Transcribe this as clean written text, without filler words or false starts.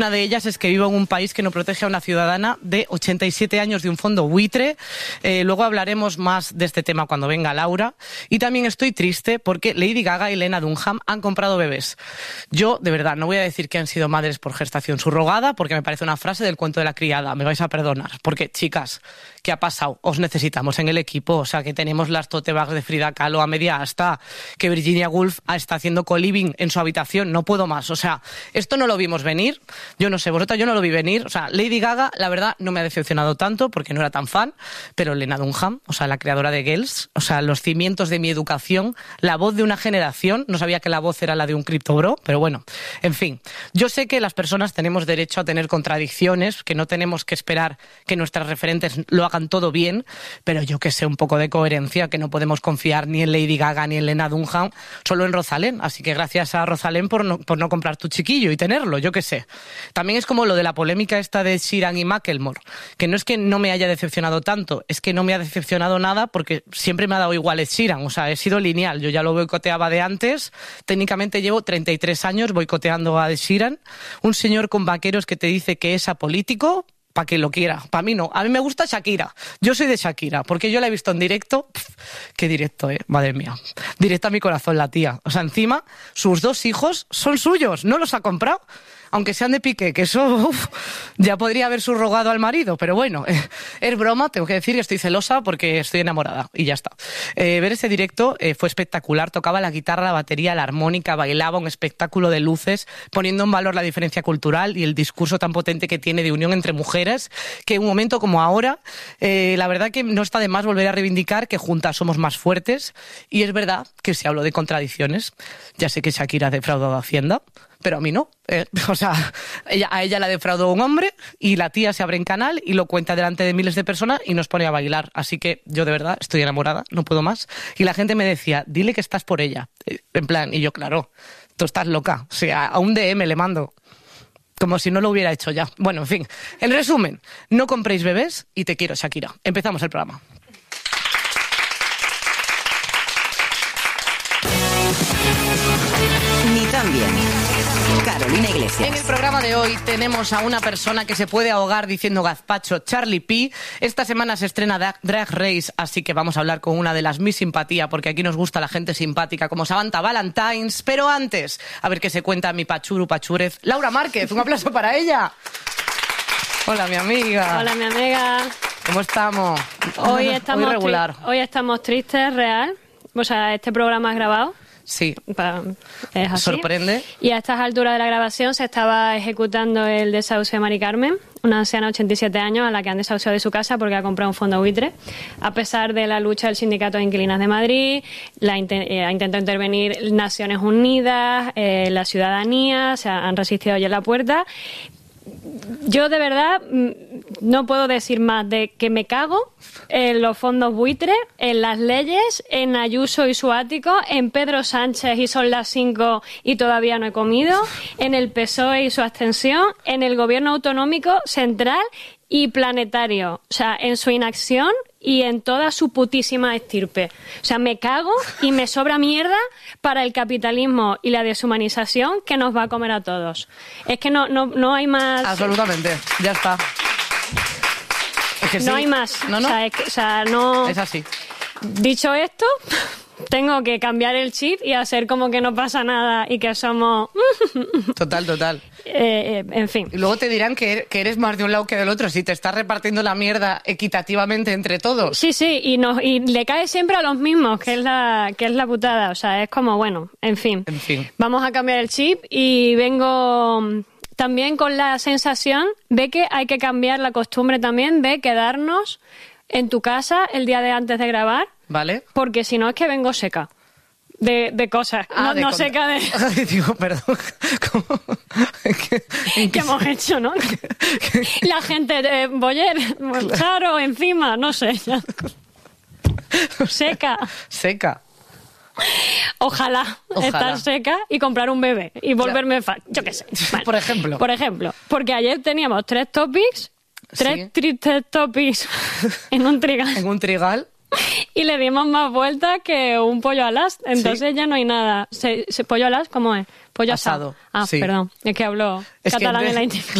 Una de ellas es que vivo en un país que no protege a una ciudadana de 87 años de un fondo buitre. Luego hablaremos más de este tema cuando venga Laura. Y también estoy triste porque Lady Gaga y Lena Dunham han comprado bebés. Yo, de verdad, no voy a decir que han sido madres por gestación subrogada, porque me parece una frase del cuento de la criada. Me vais a perdonar. Porque, chicas, ¿qué ha pasado? Os necesitamos en el equipo. O sea, que tenemos las tote bags de Frida Kahlo a media asta, que Virginia Woolf está haciendo co-living en su habitación. No puedo más. O sea, esto no lo vimos venir. Yo no sé, vosotras, yo no lo vi venir. O sea, Lady Gaga, la verdad, no me ha decepcionado tanto porque no era tan fan, pero Lena Dunham, o sea, la creadora de Girls, o sea, los cimientos de mi educación, la voz de una generación, no sabía que la voz era la de un criptobro, pero bueno, en fin. Yo sé que las personas tenemos derecho a tener contradicciones, que no tenemos que esperar que nuestras referentes lo hagan todo bien, pero yo que sé, un poco de coherencia, que no podemos confiar ni en Lady Gaga ni en Lena Dunham, solo en Rosalén. Así que gracias a Rosalén por no comprar tu chiquillo y tenerlo, yo que sé. También es como lo de la polémica esta de Sheeran y Macklemore, que no es que no me haya decepcionado tanto, es que no me ha decepcionado nada porque siempre me ha dado igual Ed Sheeran, o sea, he sido lineal, yo ya lo boicoteaba de antes, técnicamente llevo 33 años boicoteando a Ed Sheeran, un señor con vaqueros que te dice que es apolítico, para que lo quiera, para mí no. A mí me gusta Shakira, yo soy de Shakira, porque yo la he visto en directo, qué directo, madre mía, directo a mi corazón la tía, o sea, encima sus 2 hijos son suyos, no los ha comprado, aunque sean de Piqué, que eso ya podría haber subrogado al marido, pero bueno, es broma, tengo que decir que estoy celosa porque estoy enamorada y ya está. Ver ese directo fue espectacular, tocaba la guitarra, la batería, la armónica, bailaba, un espectáculo de luces, poniendo en valor la diferencia cultural y el discurso tan potente que tiene de unión entre mujeres, que en un momento como ahora, la verdad que no está de más volver a reivindicar que juntas somos más fuertes, y es verdad que se habló de contradicciones. Ya sé que Shakira ha defraudado a Hacienda, pero a mí no. O sea, a ella la defraudó un hombre y la tía se abre en canal y lo cuenta delante de miles de personas y nos pone a bailar. Así que yo de verdad estoy enamorada, no puedo más. Y la gente me decía, dile que estás por ella. En plan, y yo, claro, tú estás loca. O sea, a un DM le mando. Como si no lo hubiera hecho ya. Bueno, en fin. En resumen, no compréis bebés y te quiero, Shakira. Empezamos el programa. Ni tan bien. Carolina Iglesias. En el programa de hoy tenemos a una persona que se puede ahogar diciendo gazpacho, Charlie P. Esta semana se estrena Drag Race, así que vamos a hablar con una de las Miss Simpatía, porque aquí nos gusta la gente simpática, como Samantha Valentines. Pero antes, a ver qué se cuenta mi pachuru pachurez, Laura Márquez. Un aplauso para ella. Hola, mi amiga. Hola, mi amiga. ¿Cómo estamos? Hoy estamos regular. Hoy estamos tristes, real. O sea, este programa es grabado. Sí. Es así. Sorprende. Y a estas alturas de la grabación se estaba ejecutando el desahucio de Mari Carmen, una anciana de 87 años a la que han desahuciado de su casa porque ha comprado un fondo buitre. A pesar de la lucha del Sindicato de Inquilinas de Madrid, ha intentado intervenir Naciones Unidas, la ciudadanía, se han resistido ya en la puerta. Yo de verdad no puedo decir más de que me cago en los fondos buitres, en las leyes, en Ayuso y su ático, en Pedro Sánchez y son las 5 y todavía no he comido, en el PSOE y su abstención, en el gobierno autonómico central y planetario, o sea, en su inacción y en toda su putísima estirpe. O sea, me cago y me sobra mierda para el capitalismo y la deshumanización que nos va a comer a todos. Es que no hay más... Absolutamente, ya está. Es que no sí. hay más. No. O sea, no... Es así. Dicho esto, tengo que cambiar el chip y hacer como que no pasa nada y que somos... Total. En fin. Y luego te dirán que eres más de un lado que del otro, si te estás repartiendo la mierda equitativamente entre todos. Sí, y le cae siempre a los mismos, que es la putada. O sea, es como, bueno, en fin. Vamos a cambiar el chip y vengo también con la sensación de que hay que cambiar la costumbre también de quedarnos en tu casa el día de antes de grabar. Vale. Porque si no es que vengo seca. De cosas. No seca de... Digo, perdón. ¿Qué hemos hecho, no? La gente de Boyer, Charo, encima, no sé. Ya. Seca. Ojalá estar seca y comprar un bebé y volverme fan. Yo qué sé. Vale. Por ejemplo. Porque ayer teníamos 3 topics, 3 tristes topics en un trigal. En un trigal. y le dimos más vueltas que un pollo al as. Entonces ya no hay nada. ¿Pollo al as cómo es? Pollo asado. Sí. Perdón, es que hablo catalán en la intimidad.